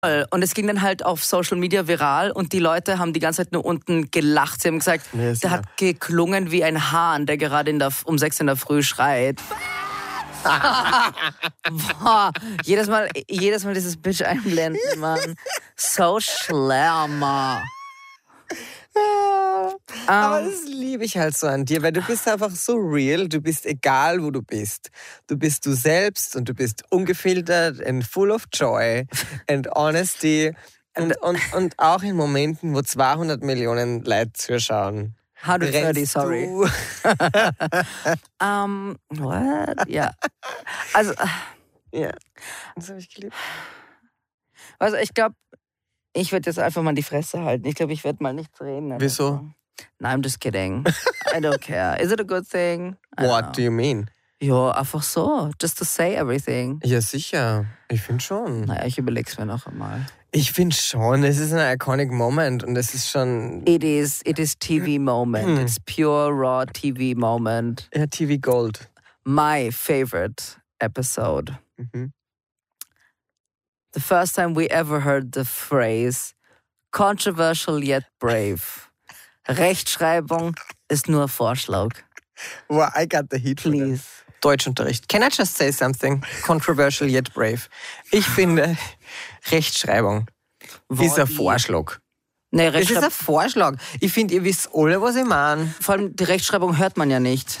Und es ging dann halt auf Social Media viral und die Leute haben die ganze Zeit nur unten gelacht. Sie haben gesagt, der hat geklungen wie ein Hahn, der gerade um 6 in der Früh schreit. Boah, jedes Mal dieses Bitch einblenden, Mann. So schlimm. Aber das liebe ich halt so an dir, weil du bist einfach so real, du bist egal, wo du bist. Du bist du selbst und du bist ungefiltert and full of joy and honesty und auch in Momenten, wo 200 Millionen Leute zuschauen. 130, sorry. What? Ja. Also. Ja, das habe ich geliebt. Also ich glaube, ich werde jetzt einfach mal die Fresse halten. Ich glaube, ich werde mal nichts reden. Wieso? So. No, I'm just kidding. I don't care. Is it a good thing? What do you mean? Ja, einfach so. Just to say everything. Ja, sicher. Ich finde schon. Naja, ich überleg's mir noch einmal. Ich finde schon, es ist ein iconic Moment und es ist schon... It is TV moment. It's pure, raw TV moment. Ja, TV Gold. My favorite episode. Mhm. The first time we ever heard the phrase controversial yet brave. Rechtschreibung ist nur Vorschlag. Wow, I got the heat. Please. Deutschunterricht. Can I just say something? Controversial yet brave. Ich finde, Rechtschreibung ist ein Vorschlag. Nee, Es ist ein Vorschlag. Ich finde, ihr wisst alle, was ich meine. Vor allem die Rechtschreibung hört man ja nicht.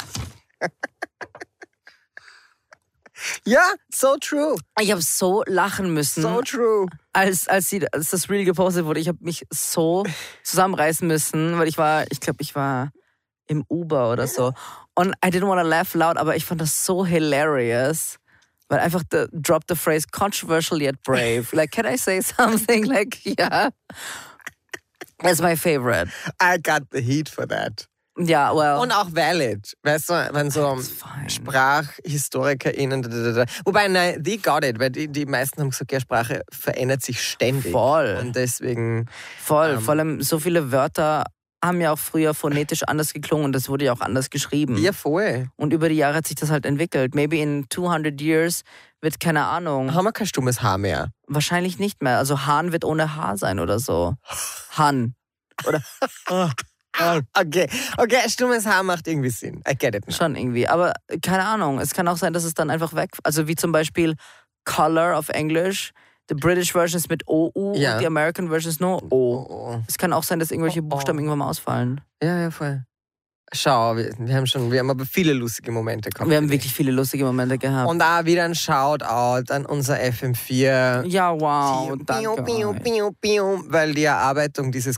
Ja, so true. Ich habe so lachen müssen. So true. Als das Reel gepostet wurde. Ich habe mich so zusammenreißen müssen, weil ich glaube, ich war im Uber oder so. Und I didn't want to laugh loud, aber ich fand das so hilarious. Weil einfach drop the phrase controversial yet brave. Like, can I say something? Like, yeah. That's my favorite. I got the heat for that. Ja, well. Und auch valid. Weißt du, wenn so SprachhistorikerInnen... Wobei, nein, they got it, weil die meisten haben gesagt, ja, Sprache verändert sich ständig. Voll. Und deswegen... Voll. Vor allem so viele Wörter haben ja auch früher phonetisch anders geklungen und das wurde ja auch anders geschrieben. Ja, voll. Und über die Jahre hat sich das halt entwickelt. Maybe in 200 years wird, keine Ahnung... Haben wir kein stummes H mehr? Wahrscheinlich nicht mehr. Also Hahn wird ohne H sein oder so. Han. Oder... Okay, stummes H macht irgendwie Sinn. I get it now. Schon irgendwie. Aber keine Ahnung. Es kann auch sein, dass es dann einfach weg... Also wie zum Beispiel Color auf Englisch. The British version ist mit OU Ja. und die American version ist nur O. Es kann auch sein, dass irgendwelche Buchstaben irgendwann mal ausfallen. Ja, voll. Schau, wir haben aber viele lustige Momente gehabt. Wir haben wirklich viele lustige Momente gehabt. Und da wieder ein Shoutout an unser FM4. Ja, wow. Danke. Weil die Erarbeitung dieses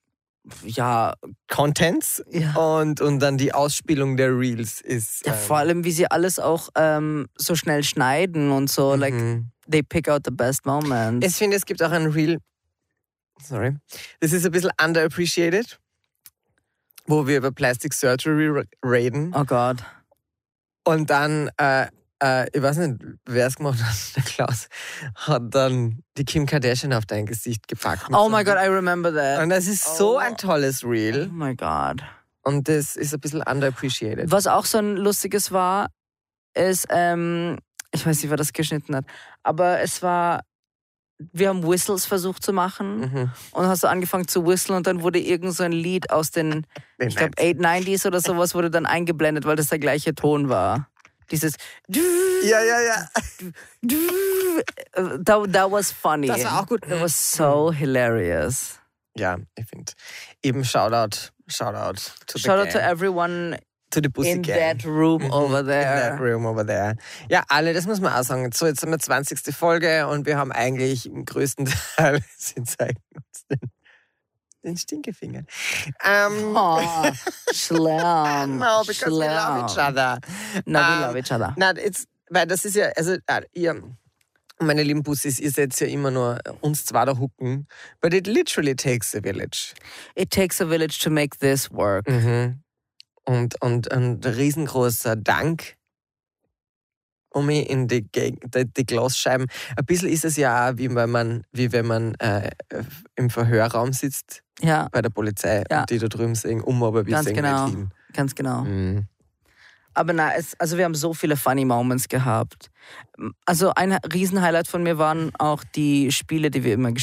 Contents und dann die Ausspielung der Reels ist... Ja, vor allem, wie sie alles auch so schnell schneiden und so. Like, they pick out the best moments. Ich finde, es gibt auch ein Reel... Sorry. Das ist ein bisschen underappreciated, wo wir über Plastic Surgery reden. Oh Gott. Und dann, ich weiß nicht, wer es gemacht hat, der Klaus, hat dann die Kim Kardashian auf dein Gesicht gepackt. Oh my God, I remember that. Und das ist so ein tolles Reel. Oh my God. Und das ist ein bisschen underappreciated. Was auch so ein lustiges war, ist, ich weiß nicht, wer das geschnitten hat, aber es war, wir haben Whistles versucht zu machen und hast du angefangen zu whistlen und dann wurde irgend so ein Lied aus den, ich glaube 890s oder sowas wurde dann eingeblendet, weil das der gleiche Ton war. Dieses Ja. That was funny. Das war auch gut. That was so hilarious. Ja, ich finde. Eben Shoutout to everyone to the Pussy in Gang. that room over there. In that room over there. Ja, alle, das muss man auch sagen. So, jetzt haben wir 20. Folge und wir haben eigentlich im größten Teil, sie zeigen uns den Stinkefinger. Schlimm. No, because we love each other. No, we love each other. Weil das ist ja, also ihr, meine lieben Bussis, ihr seid ja immer nur uns zwei da hucken, but it literally takes a village. It takes a village to make this work. Und ein riesengroßer Dank in die Glasscheiben. Ein bisschen ist es ja auch, wie wenn man im Verhörraum sitzt bei der Polizei und die da drüben singen, aber wir singen nicht hin. Ganz genau. Aber also wir haben so viele funny Moments gehabt. Also ein Riesenhighlight von mir waren auch die Spiele, die wir immer gespielt haben.